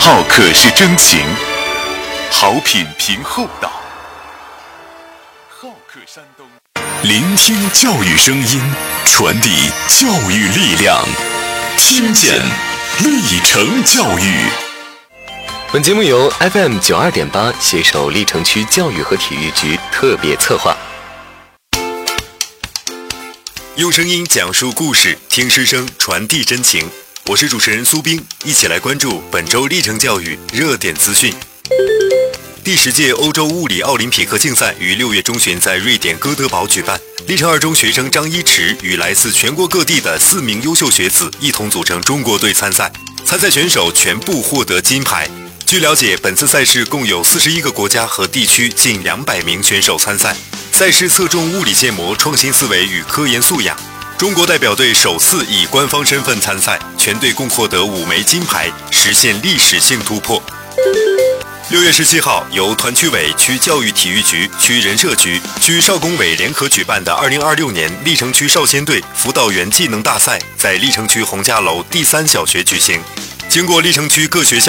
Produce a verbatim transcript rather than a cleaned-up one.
好客是真情，好品凭厚道。好客山东，聆听教育声音，传递教育力量，听见历程教育。 本节目由 F M 九二点八携手历城区教育和体育局特别策划。 用声音讲述故事，听师生传递真情。我是主持人苏斌，一起来关注本周历程教育热点资讯。第十届欧洲物理奥林匹克竞赛于六月中旬在瑞典哥德堡举办。历程二中学生张一驰与来自全国各地的四名优秀学子一同组成中国队参赛，参赛选手全部获得金牌。据了解，本次赛事共有四十一个国家和地区近两百名选手参赛。赛事侧重物理建模、创新思维与科研素养。中国代表队首次以官方身份参赛，全队共获得五枚金牌，实现历史性突破。六月十七号，由团区委、区教育体育局、区人社局、区少工委联合举办的二零二六年历城区少先队辅导员技能大赛在历城区洪家楼第三小学举行。经过历城区各学校